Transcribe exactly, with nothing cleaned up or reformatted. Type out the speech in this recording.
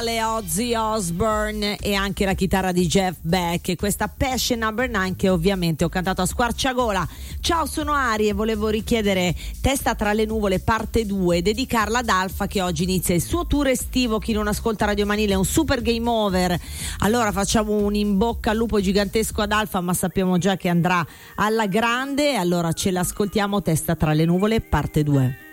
Ozzy Osbourne e anche la chitarra di Jeff Beck e questa Passion Number nove che ovviamente ho cantato a squarciagola. Ciao, sono Ari e volevo richiedere Testa tra le nuvole parte due e dedicarla ad Alfa che oggi inizia il suo tour estivo. Chi non ascolta Radio Manile è un super game over, allora facciamo un in bocca al lupo gigantesco ad Alfa, ma sappiamo già che andrà alla grande, allora ce l'ascoltiamo. Testa tra le nuvole parte due.